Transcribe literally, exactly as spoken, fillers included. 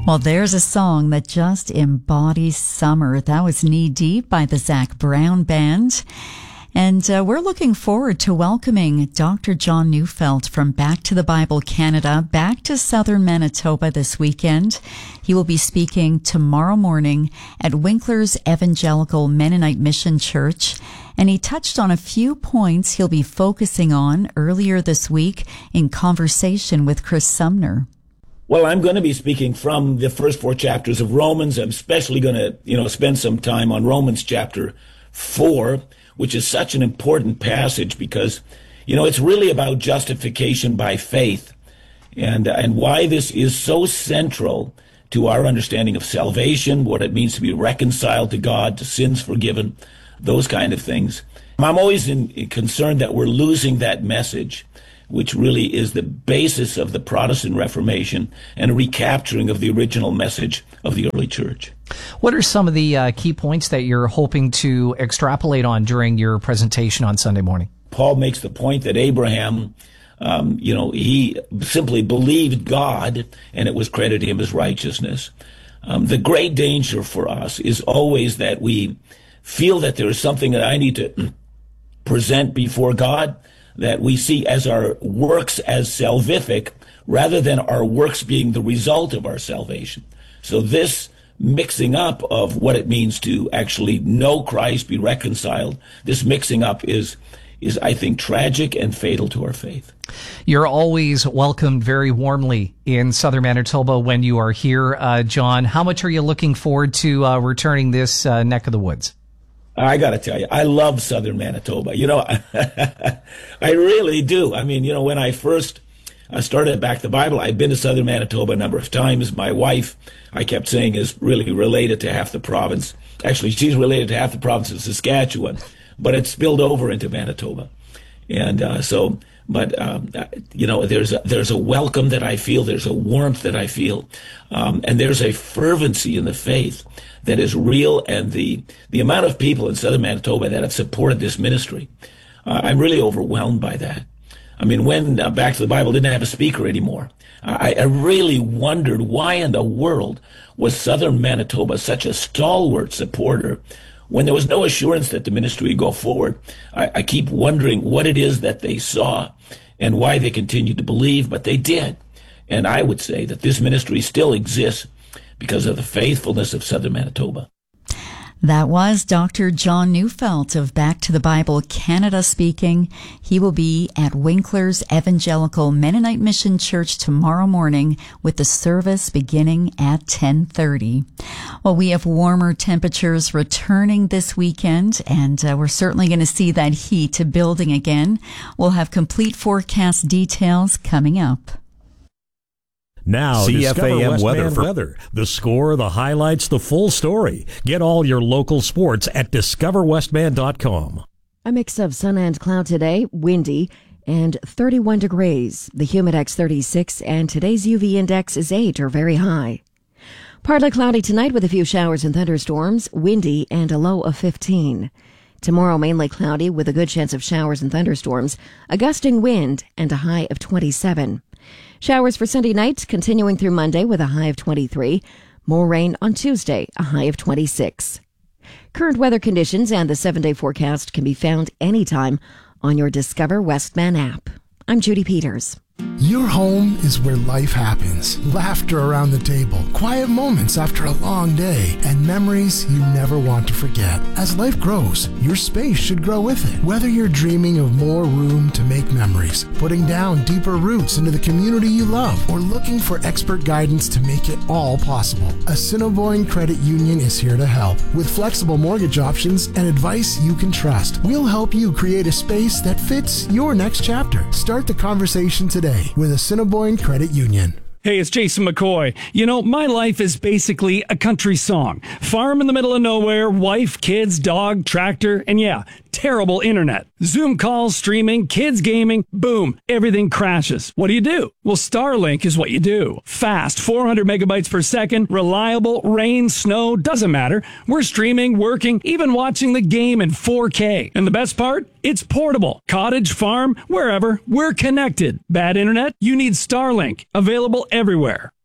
Well, there's a song that just embodies summer. That was Knee Deep by the Zac Brown Band. And uh, we're looking forward to welcoming Doctor John Neufeld from Back to the Bible Canada back to southern Manitoba this weekend. He will be speaking tomorrow morning at Winkler's Evangelical Mennonite Mission Church. And he touched on a few points he'll be focusing on earlier this week in conversation with Chris Sumner. Well, I'm going to be speaking from the first four chapters of Romans. I'm especially going to, you know, spend some time on Romans chapter four, which is such an important passage because, you know, it's really about justification by faith and, and why this is so central to our understanding of salvation, what it means to be reconciled to God, to sins forgiven, those kind of things. I'm always in, concerned that we're losing that message, which really is the basis of the Protestant Reformation and a recapturing of the original message of the early church. What are some of the uh, key points that you're hoping to extrapolate on during your presentation on Sunday morning? Paul makes the point that Abraham, um, you know, he simply believed God and it was credited to him as righteousness. Um, the great danger for us is always that we feel that there is something that I need to present before God that we see as our works as salvific rather than our works being the result of our salvation. So this mixing up of what it means to actually know Christ, be reconciled, this mixing up is, is I think, tragic and fatal to our faith. You're always welcomed very warmly in southern Manitoba when you are here, uh, John. How much are you looking forward to uh, returning this uh, neck of the woods? I got to tell you, I love southern Manitoba. You know, I really do. I mean, you know, when I first uh, started Back to the Bible, I've been to southern Manitoba a number of times. My wife, I kept saying, is really related to half the province. Actually, she's related to half the province of Saskatchewan, but it spilled over into Manitoba. And uh, so, but, um, you know, there's a, there's a welcome that I feel. There's a warmth that I feel. Um, and there's a fervency in the faith that is real. And the, the amount of people in southern Manitoba that have supported this ministry, uh, I'm really overwhelmed by that. I mean, when uh, Back to the Bible didn't have a speaker anymore, I, I really wondered why in the world was southern Manitoba such a stalwart supporter when there was no assurance that the ministry would go forward. I, I keep wondering what it is that they saw and why they continued to believe, but they did. And I would say that this ministry still exists because of the faithfulness of southern Manitoba. That was Doctor John Neufeld of Back to the Bible Canada speaking. He will be at Winkler's Evangelical Mennonite Mission Church tomorrow morning with the service beginning at ten thirty. Well, we have warmer temperatures returning this weekend, and uh, we're certainly going to see that heat building again. We'll have complete forecast details coming up. Now, C F A M weather, for weather. The score, the highlights, the full story. Get all your local sports at discover westman dot com. A mix of sun and cloud today, windy, and thirty-one degrees. The Humidex thirty-six, and today's U V index is eight or very high. Partly cloudy tonight with a few showers and thunderstorms, windy, and a low of fifteen. Tomorrow, mainly cloudy with a good chance of showers and thunderstorms, a gusting wind, and a high of twenty-seven. Showers for Sunday night, continuing through Monday with a high of twenty-three. More rain on Tuesday, a high of twenty-six. Current weather conditions and the seven-day forecast can be found anytime on your Discover Westman app. I'm Judy Peters. Your home is where life happens. Laughter around the table, quiet moments after a long day, and memories you never want to forget. As life grows, your space should grow with it. Whether you're dreaming of more room to make memories, putting down deeper roots into the community you love, or looking for expert guidance to make it all possible, Assiniboine Credit Union is here to help. With flexible mortgage options and advice you can trust, we'll help you create a space that fits your next chapter. Start the conversation today with Assiniboine Credit Union. Hey, it's Jason McCoy. You know, my life is basically a country song. Farm in the middle of nowhere, wife, kids, dog, tractor, and yeah, terrible internet. Zoom calls, streaming, kids gaming, boom, everything crashes. What do you do? Well, Starlink is what you do. Fast, four hundred megabytes per second, reliable, rain, snow, doesn't matter. We're streaming, working, even watching the game in four K. And the best part? It's portable. Cottage, farm, wherever, we're connected. Bad internet? You need Starlink. Available everywhere.